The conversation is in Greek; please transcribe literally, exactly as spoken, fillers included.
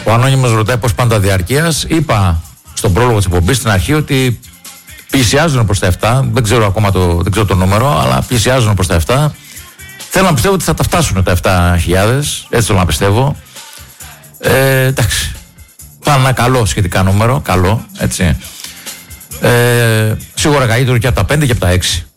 Ο Ανώνυμος ρωτάει πώς πάνε τα διαρκείας. Είπα στον πρόλογο της εκπομπής στην αρχή ότι πλησιάζουν προς τα επτά. Δεν ξέρω ακόμα το, δεν ξέρω το νούμερο, αλλά πλησιάζουν προς τα επτά. Θέλω να πιστεύω ότι θα τα φτάσουν τα επτά χιλιάδες. Έτσι θέλω να πιστεύω. Ε, εντάξει. Πάνε ένα καλό σχετικά νούμερο. Καλό, έτσι. Ε, σίγουρα καλύτερο και από τα πέντε και από τα έξι.